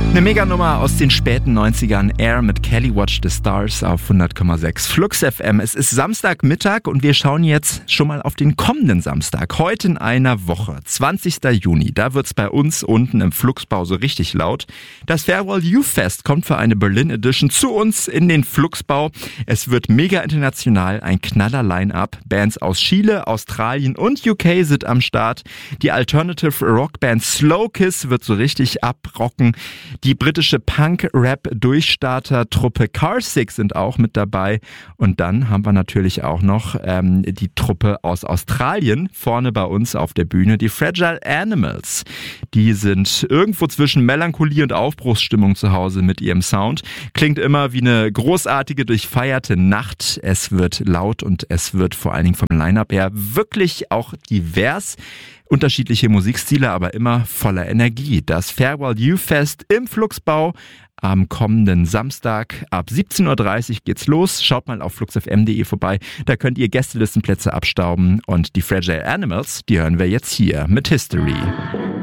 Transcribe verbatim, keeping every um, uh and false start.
Eine Meganummer aus den späten neunzigern, Air mit Kelly Watch the Stars auf hundert Komma sechs Flux F M. Es ist Samstagmittag und wir schauen jetzt schon mal auf den kommenden Samstag. Heute in einer Woche, zwanzigster Juni, da wird's bei uns unten im Fluxbau so richtig laut. Das Farewell Youth Fest kommt für eine Berlin Edition zu uns in den Fluxbau. Es wird mega international, ein knaller Line-Up. Bands aus Chile, Australien und U K sind am Start. Die Alternative Rockband Slow Kiss wird so richtig abrocken. Die britische Punk-Rap-Durchstarter-Truppe Car Six sind auch mit dabei. Und dann haben wir natürlich auch noch ähm, die Truppe aus Australien vorne bei uns auf der Bühne, die Fragile Animals. Die sind irgendwo zwischen Melancholie und Aufbruchsstimmung zu Hause mit ihrem Sound. Klingt immer wie eine großartige, durchfeierte Nacht. Es wird laut und es wird vor allen Dingen vom Line-Up her wirklich auch divers. Unterschiedliche Musikstile, aber immer voller Energie. Das Farewell Youth Fest im Fluxbau am kommenden Samstag ab siebzehn Uhr dreißig geht's los. Schaut mal auf flux f m punkt d e vorbei. Da könnt ihr Gästelistenplätze abstauben. Und die Fragile Animals, die hören wir jetzt hier mit History.